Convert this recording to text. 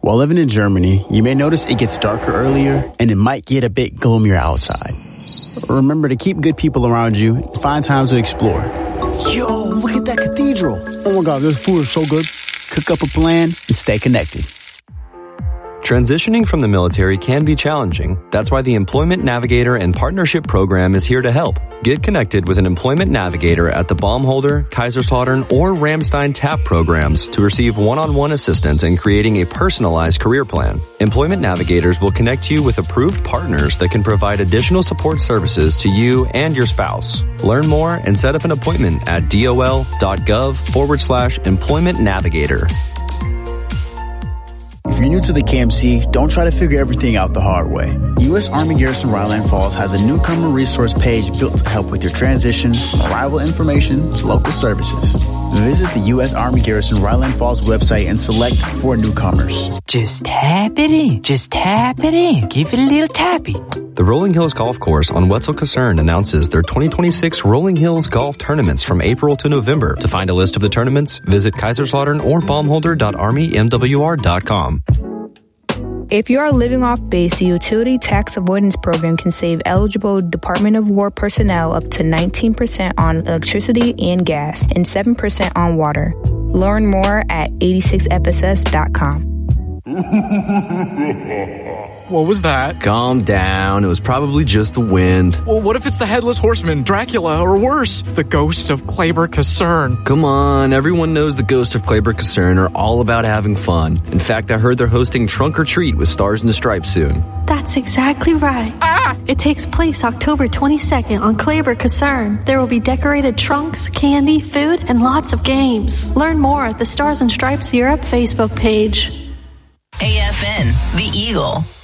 While living in Germany, you may notice it gets darker earlier and it might get a bit gloomier outside. Remember to keep good people around you and find time to explore. Yo, look at that cathedral. Oh my God, this food is so good. Cook up a plan and stay connected. Transitioning from the military can be challenging. That's why the Employment Navigator and Partnership Program is here to help. Get connected with an Employment Navigator at the Baumholder, Kaiserslautern, or Ramstein TAP programs to receive one-on-one assistance in creating a personalized career plan. Employment Navigators will connect you with approved partners that can provide additional support services to you and your spouse. Learn more and set up an appointment at dol.gov/employment navigator. If you're new to the KMC, don't try to figure everything out the hard way. U.S. Army Garrison Rhineland Falls has a newcomer resource page built to help with your transition from arrival information to local services. Visit the U.S. Army Garrison Rhineland Falls website and select for newcomers. Just tap it in. Just tap it in. Give it a little tappy. The Rolling Hills Golf Course on Wetzel-Kaserne announces their 2026 Rolling Hills Golf Tournaments from April to November. To find a list of the tournaments, visit Kaiserslautern or baumholder.armymwr.com. If you are living off base, the Utility Tax Avoidance Program can save eligible Department of War personnel up to 19% on electricity and gas and 7% on water. Learn more at 86fss.com. What was that? Calm down. It was probably just the wind. Well, what if it's the Headless Horseman, Dracula, or worse, the ghost of Kleber Kaserne? Come on, everyone knows the ghost of Kleber Kaserne are all about having fun. In fact, I heard they're hosting Trunk or Treat with Stars and the Stripes soon. That's exactly right. It takes place October 22nd on Kleber Kaserne. There will be decorated trunks, candy, food, and lots of games. Learn more at the Stars and Stripes Europe Facebook page. AFN, The Eagle.